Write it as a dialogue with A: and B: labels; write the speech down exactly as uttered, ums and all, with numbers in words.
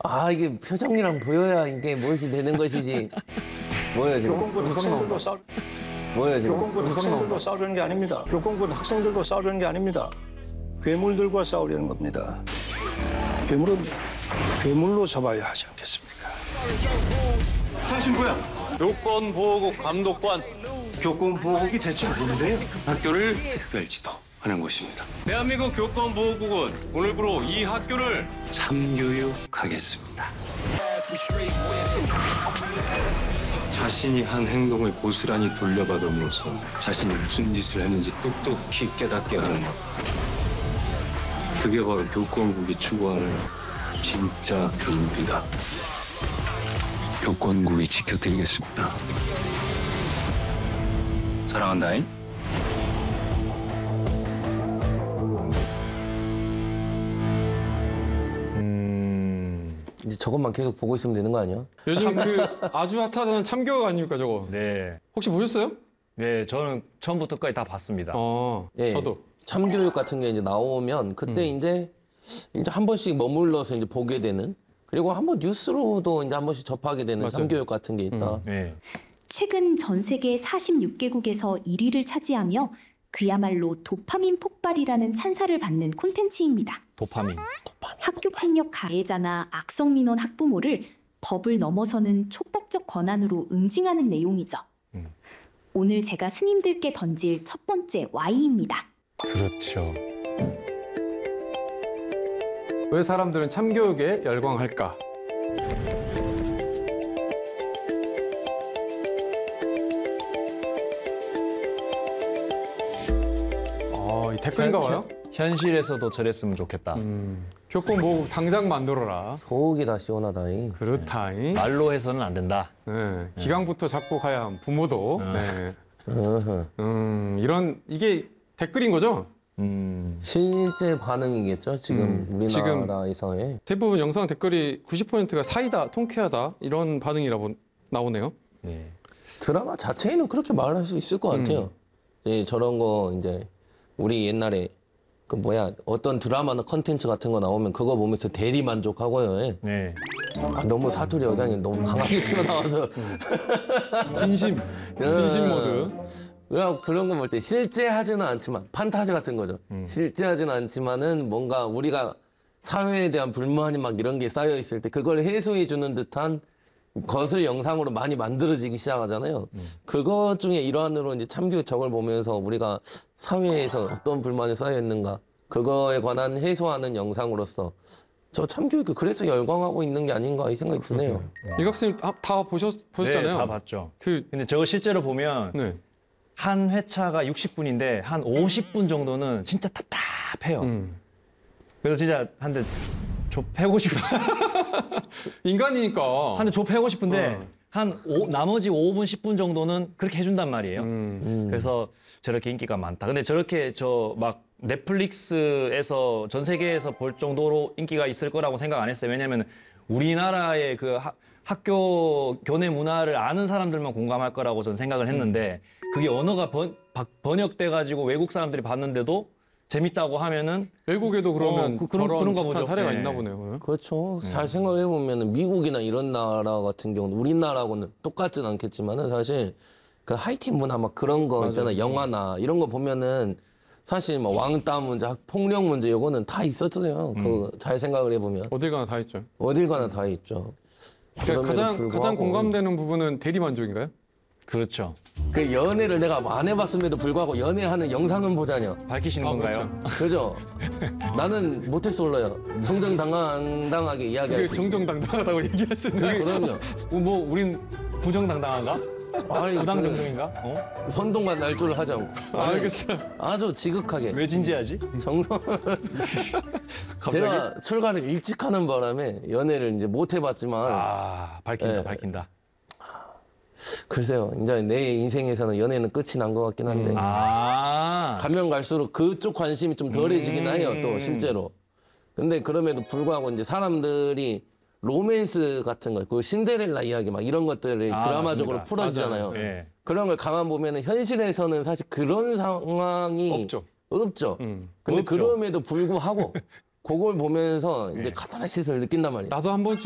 A: 아, 이게 표정이랑 보여야 이게 무엇이 되는 것이지. 뭐예요, 지금?
B: 교권군 학생들과 싸우
A: 뭐예요, 지금?
B: 교권군 학생들과 싸우려는 게 아닙니다. 교권군 학생들과 싸우려는 게 아닙니다. 괴물들과 싸우려는 겁니다. 괴물은 괴물로 잡아야 하지 않겠습니까?
C: 당신 뭐야? 교권보호국 감독관.
B: 교권보호국이 대체 뭔데요?
C: 학교를 특별 지도하는 곳입니다. 대한민국 교권보호국은 오늘부로 이 학교를 참교육하겠습니다. 자신이 한 행동을 고스란히 돌려받음으로써 자신이 무슨 짓을 했는지 똑똑히 깨닫게 하는 것. 그게 바로 교권국이 추구하는 진짜 교육이다. 교권국이 지켜드리겠습니다. 사랑한다잉.
A: 음, 이제 저것만 계속 보고 있으면 되는 거 아니야?
D: 요즘 그 아주 핫하다는 참교육 아닙니까 저거?
E: 네.
D: 혹시 보셨어요?
E: 네, 저는 처음부터 끝까지 다 봤습니다.
D: 어,
A: 예,
D: 저도.
A: 참교육 같은 게 이제 나오면 그때
D: 음.
A: 이제 이제 한 번씩 머물러서 이제 보게 되는, 그리고 한번 뉴스로도 이제 한 번씩 접하게 되는
D: 맞아요.
A: 참교육 같은 게 있다.
D: 음.
E: 네.
F: 최근 전 세계 사십육 개국에서 일 위를 차지하며 그야말로 도파민 폭발이라는 찬사를 받는 콘텐츠입니다.
E: 도파민.
F: 학교 폭력 가해자나 악성 민원 학부모를 법을 넘어서는 촉법적 권한으로 응징하는 내용이죠.
E: 음.
F: 오늘 제가 스님들께 던질 첫 번째 Y입니다.
D: 그렇죠. 왜 사람들은 참교육에 열광할까? 어, 이 댓글인가 봐요?
E: 현실에서도 저랬으면 좋겠다.
D: 음, 교권보호국 당장 만들어라.
A: 속이 다 시원하다잉.
D: 그렇다잉.
E: 말로 해서는 안 된다.
D: 네, 기강부터 잡고 가야 함. 부모도.
E: 어.
D: 네.
A: 어허.
D: 음, 이런 이게 댓글인 거죠?
E: 음.
A: 실제 반응이겠죠, 지금
D: 음, 지금-
A: 우리나라에서의.
D: 대부분 영상 댓글이 구십 퍼센트가 사이다, 통쾌하다 이런 반응이라고 나오네요.
E: 네.
A: 드라마 자체에는 그렇게 말할 수 있을 것 같아요. 예, 저런 거 이제 우리 옛날에 그 뭐야 어떤 드라마나 컨텐츠 같은 거 나오면 그거 보면서 대리 만족하고요. 예.
E: 네.
A: 아, 너무 사투리 억양이 너무 강하게 튀어나와서
D: 진심, 진심 모드.
A: 그냥 그런 거 볼 때 실제 하지는 않지만 판타지 같은 거죠. 실제 하지는 않지만은 뭔가 우리가 사회에 대한 불만이 막 이런 게 쌓여 있을 때 그걸 해소해 주는 듯한 것을 영상으로 많이 만들어지기 시작하잖아요. 그것 중에 일환으로 이제 참교육 저걸 보면서 우리가 사회에서 어떤 불만이 쌓여 있는가 그거에 관한 해소하는 영상으로서 저 참교육이 그래서 열광하고 있는 게 아닌가 이 생각이 드네요.
D: 이 학생 다, 다 보셨, 보셨잖아요.
E: 네, 다 봤죠.
D: 그,
E: 근데 저거 실제로 보면
D: 네.
E: 한 회차가 육십 분인데 한 오십 분 정도는 진짜 답답해요.
D: 음.
E: 그래서 진짜 한 대 좁히고 싶어.
D: 인간이니까.
E: 한 대 좁히고 싶은데
D: 어.
E: 한 오, 나머지 오 분, 십 분 정도는 그렇게 해준단 말이에요.
D: 음.
A: 음.
E: 그래서 저렇게 인기가 많다. 근데 저렇게 저 막 넷플릭스에서 전 세계에서 볼 정도로 인기가 있을 거라고 생각 안 했어요. 왜냐면 우리나라의 그 하, 학교 교내 문화를 아는 사람들만 공감할 거라고 전 생각을 했는데 그게 언어가 번, 박- 번역돼가지고 외국 사람들이 봤는데도 재밌다고 하면은
D: 외국에도 그러면
E: 어, 그- 그런-
D: 저런
E: 그런가
D: 비슷한
E: 보죠.
D: 사례가
E: 네.
D: 있나 보네요.
A: 그렇죠. 잘 생각해 보면 미국이나 이런 나라 같은 경우는 우리나라하고는 똑같진 않겠지만은 사실 그 하이틴 문화 막 그런 거 있잖아. 영화나 이런 거 보면은 사실 뭐 왕따 문제, 폭력 문제 요거는 다 있었어요. 그 잘 생각을 해 보면
D: 어딜 가나 다 있죠.
A: 어딜 가나 다 있죠.
D: 그러니까
A: 그럼에도
D: 가장,
A: 불구하고
D: 가장 공감되는 부분은 대리 만족인가요?
E: 그렇죠.
A: 그 연애를 내가 안 해봤음에도 불구하고 연애하는 영상은 보자녀.
E: 밝히시는
D: 아,
E: 건가요?
A: 그죠? 나는 모태솔로요. 정정당당하게 이야기할
D: 그게
A: 수 있어요.
D: 정정당당하다고 얘기할 수 있나요?
A: 그럼요.
E: 어, 뭐 우린 부정당당한가?
A: 아이,
E: 부당정정인가? 어?
A: 선동만 날조를 하지 않고.
D: 아, 알겠어요.
A: 아주 지극하게.
E: 왜 진지하지?
A: 정성.
E: 갑자기?
A: 제가 출가를 일찍 하는 바람에 연애를 이제 못 해봤지만
E: 아 밝힌다
A: 네.
E: 밝힌다.
A: 글쎄요. 이제 내 인생에서는 연애는 끝이 난 것 같긴 한데
E: 아
A: 가면 갈수록 그쪽 관심이 좀 덜해지긴
E: 음.
A: 해요. 또 실제로. 근데 그럼에도 불구하고 이제 사람들이 로맨스 같은 거, 그 신데렐라 이야기 막 이런 것들을
E: 아,
A: 드라마적으로
E: 맞습니다.
A: 풀어주잖아요.
D: 맞아요.
E: 예.
A: 그런 걸 가만 보면은 현실에서는 사실 그런 상황이
D: 없죠.
A: 없죠.
D: 음.
A: 근데
E: 없죠.
A: 그럼에도 불구하고 그걸 보면서 이제 카타르시스를 느낀단 말이에요.
D: 나도 한 번쯤